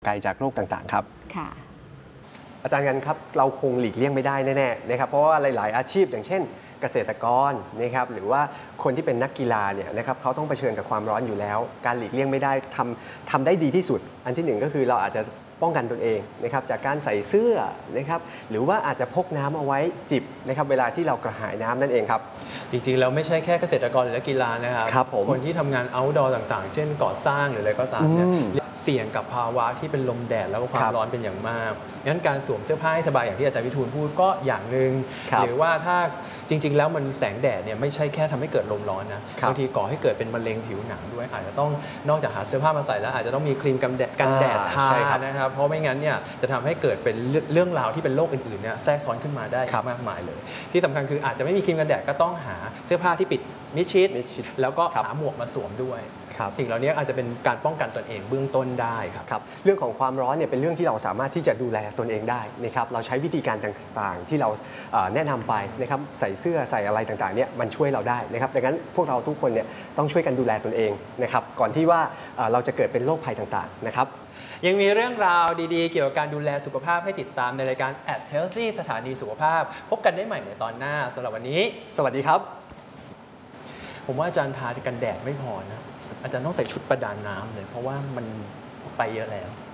ไกลจากโรคต่างๆครับค่ะอาจารย์กันครับเราคงหลีกเลี่ยงไม่ได้แน่ๆนะครับเพราะว่าหลายๆอาชีพอย่างเช่นเกษตรกรนะครับหรือว่าคนที่เป็นนักกีฬาเนี่ยนะครับเขาต้องเผชิญกับความร้อนอยู่แล้วการหลีกเลี่ยงไม่ได้ทำได้ดีที่สุดอันที่หนึ่งก็คือเราอาจจะป้องกันตนเองนะครับจากการใส่เสื้อนะครับหรือว่าอาจจะพกน้ำเอาไว้จิบนะครับเวลาที่เรากระหายน้ำนั่นเองครับจริงๆแล้วไม่ใช่แค่เกษตรกรหรือนักกีฬานะครับคนที่ทำงาน outdoor ต่างๆ เช่นก่อสร้างหรืออะไรก็ตามเนี่ยเสี่ยงกับภาวะที่เป็นลมแดดแล้วก็ความร้อนเป็นอย่างมากงั้นการสวมเสื้อผ้าให้สบายอย่างที่อาจารย์วิทูลพูดก็อย่างหนึ่งหรือว่าถ้าจริงๆแล้วมันแสงแดดเนี่ยไม่ใช่แค่ทำให้เกิดลมร้อนนะบางทีก่อให้เกิดเป็นมะเร็งผิวหนังด้วยอาจจะต้องนอกจากหาเสื้อผ้ามาใส่แล้วอาจจะต้องมีครีมกันแดดทานะครับเพราะไม่งั้นเนี่ยจะทำให้เกิดเป็นเรื่องราวที่เป็นโรคอื่นๆเนี่ยแทรกซ้อนขึ้นมาได้มากมายเลยที่สำคัญคืออาจจะไม่มีครีมกันแดดก็ต้องหาเสื้อผ้าที่ปิดมิดชิดแล้วก็หาหมวกมาสวมด้วยสิ่งเหล่านี้อาจจะเป็นการป้องกันตนเองเบื้องต้นได้ครับเรื่องของความร้อนเนี่ยเป็นเรื่องที่เราสามารถที่จะดูแลตนเองได้นะครับเราใช้วิธีการต่างๆที่เราแนะนำไปนะครับใส่เสื้อใส่อะไรต่างๆเนี่ยมันช่วยเราได้นะครับดังนั้นพวกเราทุกคนเนี่ยต้องช่วยกันดูแลตนเองนะครับก่อนที่ว่าเราจะเกิดเป็นโรคภัยต่างๆนะครับยังมีเรื่องราวดีๆเกี่ยวกับการดูแลสุขภาพให้ติดตามในรายการ @Healthy สถานีสุขภาพพบกันได้ใหม่ในตอนหน้าสำหรับวันนี้สวัสดีครับผมว่าอาจารย์ทากันแดดไม่พอนะอาจารย์ต้องใส่ชุดประดาน้ำเลยเพราะว่ามันไปเยอะแล้ว